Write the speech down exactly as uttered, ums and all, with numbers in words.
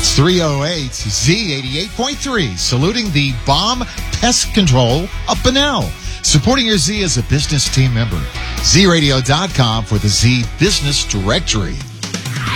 It's three oh eight Z eighty-eight point three, saluting the Bomb Pest Control of Bunnell. Supporting your Z as a business team member. Z radio dot com for the Z Business Directory.